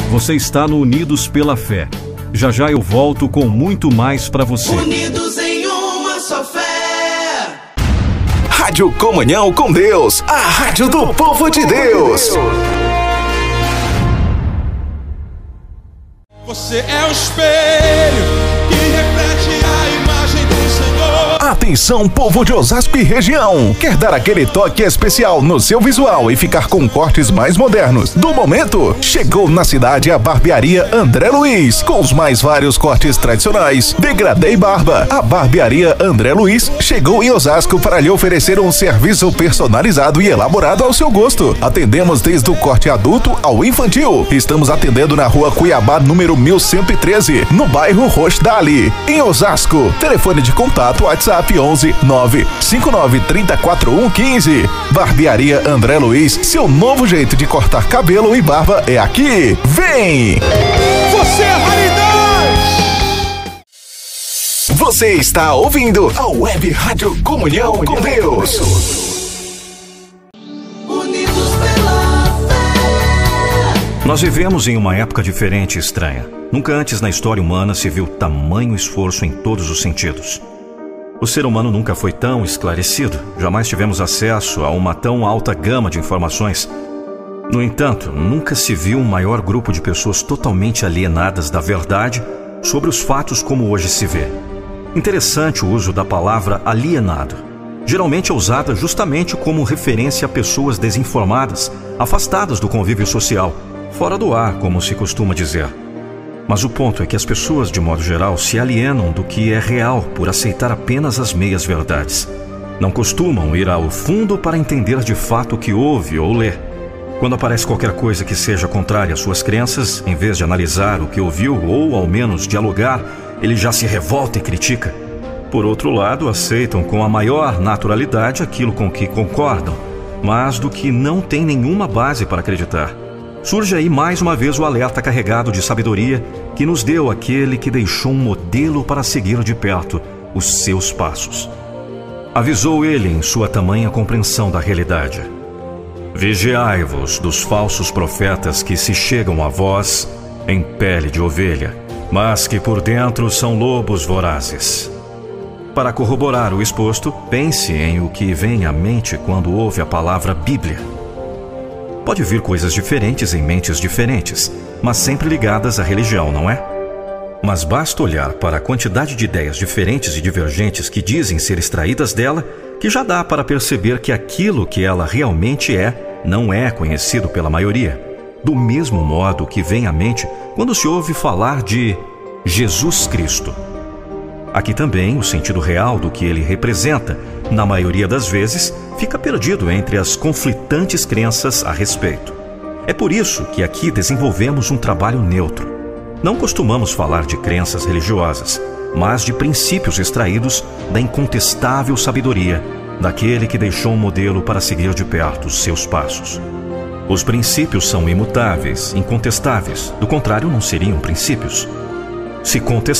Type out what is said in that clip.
Você está no Unidos pela Fé. Já já eu volto com muito mais para você. Unidos em uma só fé. Rádio Comunhão com Deus, a rádio do povo de Deus. Você é o espelho que reflete a imagem do Senhor. Atenção, povo de Osasco e região. Quer dar aquele toque especial no seu visual e ficar com cortes mais modernos do momento? Chegou na cidade a barbearia André Luiz, com os mais vários cortes tradicionais, degradê e barba. A barbearia André Luiz chegou em Osasco para lhe oferecer um serviço personalizado e elaborado ao seu gosto. Atendemos desde o corte adulto ao infantil. Estamos atendendo na rua Cuiabá, número 1113, no bairro Rochdale, em Osasco. Telefone de contato WhatsApp 11 959 3041 15. Barbearia André Luiz, seu novo jeito de cortar cabelo e barba é aqui. Vem! Você é a raridade! Você está ouvindo a Web Rádio Comunhão com Deus. Unidos pela fé. Nós vivemos em uma época diferente e estranha. Nunca antes na história humana se viu tamanho esforço em todos os sentidos. O ser humano nunca foi tão esclarecido, jamais tivemos acesso a uma tão alta gama de informações. No entanto, nunca se viu um maior grupo de pessoas totalmente alienadas da verdade sobre os fatos como hoje se vê. Interessante o uso da palavra alienado. Geralmente é usada justamente como referência a pessoas desinformadas, afastadas do convívio social, fora do ar, como se costuma dizer. Mas o ponto é que as pessoas, de modo geral, se alienam do que é real por aceitar apenas as meias verdades. Não costumam ir ao fundo para entender de fato o que ouve ou lê. Quando aparece qualquer coisa que seja contrária às suas crenças, em vez de analisar o que ouviu ou, ao menos, dialogar, ele já se revolta e critica. Por outro lado, aceitam com a maior naturalidade aquilo com que concordam, mas do que não tem nenhuma base para acreditar. Surge aí mais uma vez o alerta carregado de sabedoria que nos deu aquele que deixou um modelo para seguir de perto os seus passos. Avisou ele em sua tamanha compreensão da realidade: vigiai-vos dos falsos profetas que se chegam a vós em pele de ovelha, mas que por dentro são lobos vorazes. Para corroborar o exposto, pense em o que vem à mente quando ouve a palavra Bíblia. Pode vir coisas diferentes em mentes diferentes, mas sempre ligadas à religião, não é? Mas basta olhar para a quantidade de ideias diferentes e divergentes que dizem ser extraídas dela, que já dá para perceber que aquilo que ela realmente é, não é conhecido pela maioria. Do mesmo modo que vem à mente quando se ouve falar de Jesus Cristo. Aqui também o sentido real do que ele representa, na maioria das vezes, fica perdido entre as conflitantes crenças a respeito. É por isso que aqui desenvolvemos um trabalho neutro. Não costumamos falar de crenças religiosas, mas de princípios extraídos da incontestável sabedoria daquele que deixou um modelo para seguir de perto os seus passos. Os princípios são imutáveis, incontestáveis, do contrário não seriam princípios. Se